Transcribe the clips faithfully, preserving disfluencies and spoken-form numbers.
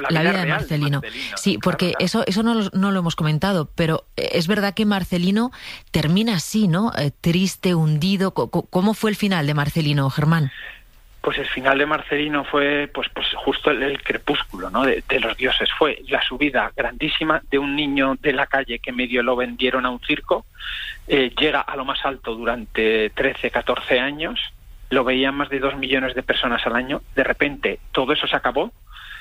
la vida de Marcelino. Marcelino. Sí, porque claro, claro. eso eso no, lo- no lo hemos comentado, pero es verdad que Marcelino termina así, ¿no? Eh, triste, hundido. Co- co- ¿Cómo fue el final de Marcelino, Germán? Pues el final de Marcelino fue pues pues justo el, el crepúsculo, ¿no? de, de los dioses. Fue la subida grandísima de un niño de la calle que medio lo vendieron a un circo. Eh, llega a lo más alto durante trece, catorce años. Lo veían más de dos millones de personas al año. De repente todo eso se acabó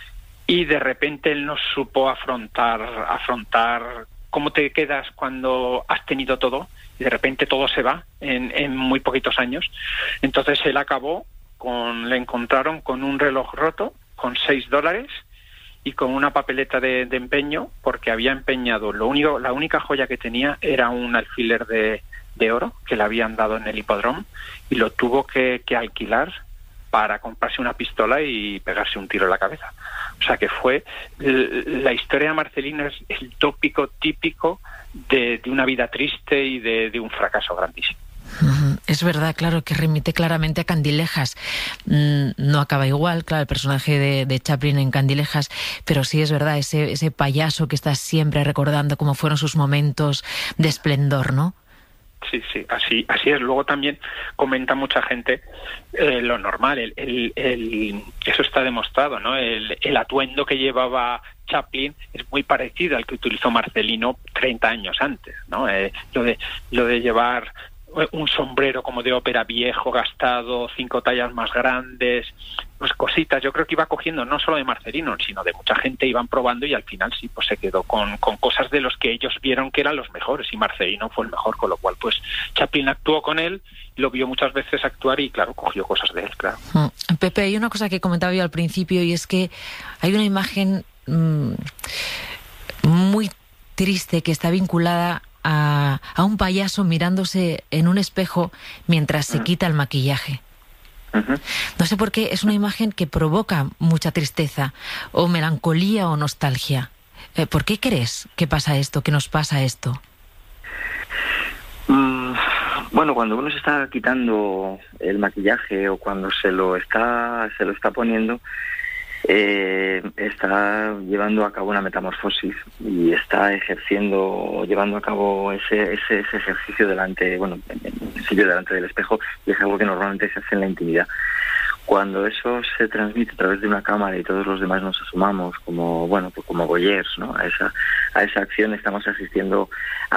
y de repente él no supo afrontar afrontar cómo te quedas cuando has tenido todo y de repente todo se va en, en muy poquitos años. Entonces él acabó con, le encontraron con un reloj roto, con seis dólares y con una papeleta de, de empeño, porque había empeñado, lo único, la única joya que tenía era un alfiler de, de oro que le habían dado en el hipódromo y lo tuvo que, que alquilar para comprarse una pistola y pegarse un tiro en la cabeza. O sea que fue, la historia de Marcelino es el tópico típico de, de una vida triste y de, de un fracaso grandísimo. Es verdad, claro, que remite claramente a Candilejas. Mm, no acaba igual, claro, el personaje de, de Chaplin en Candilejas, pero sí es verdad, ese, ese payaso que está siempre recordando cómo fueron sus momentos de esplendor, ¿no? Sí, sí, así así es. Luego también comenta mucha gente eh, lo normal, el, el, el, eso está demostrado, ¿no? El, el atuendo que llevaba Chaplin es muy parecido al que utilizó Marcelino treinta años antes, ¿no? Eh, lo de lo de llevar un sombrero como de ópera viejo, gastado, cinco tallas más grandes, pues cositas. Yo creo que iba cogiendo no solo de Marcelino, sino de mucha gente, iban probando y al final sí, pues se quedó con, con cosas de los que ellos vieron que eran los mejores y Marcelino fue el mejor, con lo cual pues Chaplin actuó con él, lo vio muchas veces actuar y claro, cogió cosas de él, claro. Mm. Pepe, hay una cosa que comentaba yo al principio y es que hay una imagen mmm, muy triste que está vinculada A, a un payaso mirándose en un espejo mientras se quita el maquillaje. Uh-huh. No sé por qué, es una imagen que provoca mucha tristeza, o melancolía o nostalgia. Eh, ¿Por qué crees que pasa esto, que nos pasa esto? Mm, bueno, cuando uno se está quitando el maquillaje o cuando se lo está, se lo está poniendo, Eh, está llevando a cabo una metamorfosis y está ejerciendo, llevando a cabo ese ese, ese ejercicio delante, bueno, en sitio delante del espejo, y es algo que normalmente se hace en la intimidad. Cuando eso se transmite a través de una cámara y todos los demás nos asomamos como, bueno, pues como voyeurs, ¿no? A esa a esa acción estamos asistiendo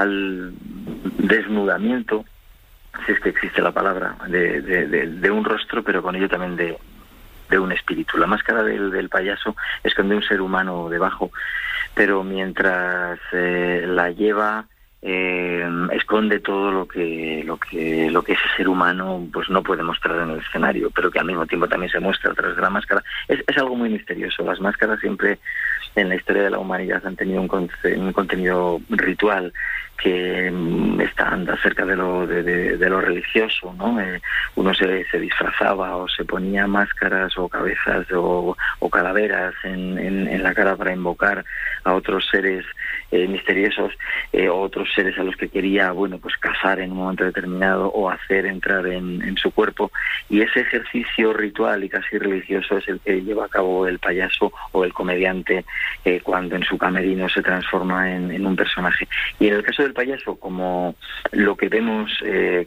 al desnudamiento, si es que existe la palabra, de de, de, de un rostro, pero con ello también de de un espíritu. La máscara del, del payaso esconde un ser humano debajo, pero mientras eh, la lleva eh, esconde todo lo que lo que lo que ese ser humano pues no puede mostrar en el escenario, pero que al mismo tiempo también se muestra a través de la máscara. Es, es algo muy misterioso. Las máscaras siempre en la historia de la humanidad han tenido un, con- un contenido ritual que mm, está anda cerca de lo de, de, de lo religioso, ¿no? Eh, uno se, se disfrazaba o se ponía máscaras o cabezas o, o calaveras en, en, en la cara para invocar a otros seres eh, misteriosos, eh, o otros seres a los que quería, bueno, pues cazar en un momento determinado o hacer entrar en, en su cuerpo, y ese ejercicio ritual y casi religioso es el que lleva a cabo el payaso o el comediante eh, cuando en su camerino se transforma en, en un personaje. Y en el caso del payaso, como lo que vemos eh,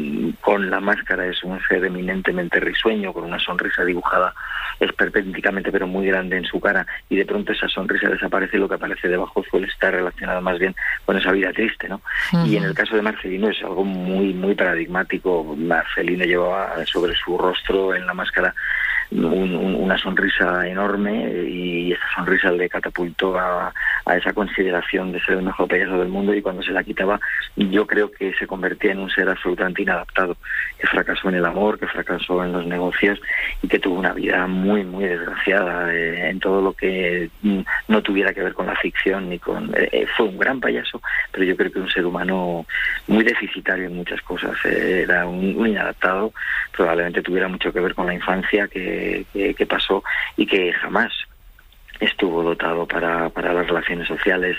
con la máscara es un ser eminentemente risueño, con una sonrisa dibujada esperpénticamente pero muy grande en su cara, y de pronto esa sonrisa desaparece y lo que aparece debajo suele estar relacionado más bien con esa vida triste, ¿no? Uh-huh. Y en el caso de Marcelino es algo muy muy paradigmático. Marcelino llevaba sobre su rostro en la máscara Un, un, una sonrisa enorme, y esa sonrisa le catapultó a, a esa consideración de ser el mejor payaso del mundo, y cuando se la quitaba yo creo que se convertía en un ser absolutamente inadaptado, que fracasó en el amor, que fracasó en los negocios y que tuvo una vida muy muy desgraciada eh, en todo lo que no tuviera que ver con la ficción ni con... Eh, fue un gran payaso, pero yo creo que un ser humano muy deficitario en muchas cosas. Eh, era un, un inadaptado, probablemente tuviera mucho que ver con la infancia que, que, que pasó y que jamás estuvo dotado para, para las relaciones sociales.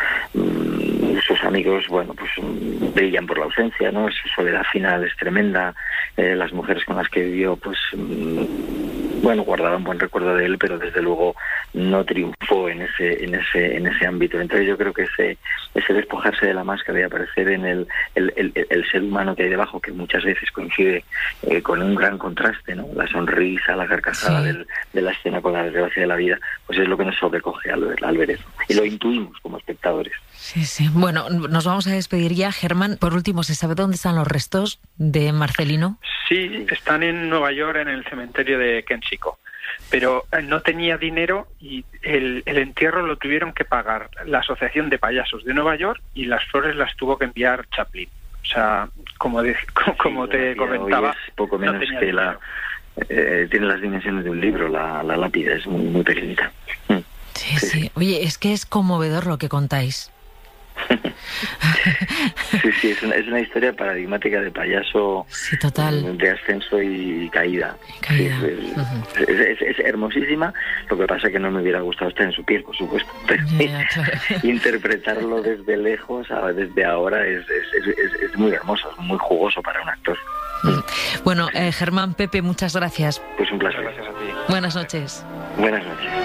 Sus amigos, bueno, pues brillan por la ausencia, ¿no? Su soledad final es tremenda. Eh, las mujeres con las que vivió, pues bueno, guardaban buen recuerdo de él, pero desde luego no triunfó en ese en ese en ese ámbito. Entonces yo creo que ese ese despojarse de la máscara y aparecer en el el, el, el ser humano que hay debajo, que muchas veces coincide eh, con un gran contraste, ¿no? La sonrisa, la carcajada sí. del, de la escena con la desgracia de la vida, pues es lo que nos sobrecoge al ver, al ver eso. Y lo intuimos como espectadores. Sí, sí. Bueno, nos vamos a despedir ya. Germán, por último, ¿se sabe dónde están los restos de Marcelino? Sí, están en Nueva York, en el cementerio de Kensico. Pero no tenía dinero y el, el entierro lo tuvieron que pagar la Asociación de Payasos de Nueva York y las flores las tuvo que enviar Chaplin. O sea, como, de, como sí, te comentaba, es poco menos no tenía que dinero. la eh, tiene las dimensiones de un libro, la, la lápida es muy, muy pequeñita. Sí, sí, sí. Oye, es que es conmovedor lo que contáis. Sí, sí, es una, es una historia paradigmática de payaso, sí, total, de ascenso y caída. Y caída. Sí, es, uh-huh. es, es, es hermosísima, lo que pasa es que no me hubiera gustado estar en su piel, por supuesto. Pero yeah, claro. Interpretarlo desde lejos, desde ahora, es, es, es, es muy hermoso, es muy jugoso para un actor. Bueno, eh, Germán, Pepe, muchas gracias. Pues un placer. Muchas gracias a ti. Buenas noches. Buenas noches.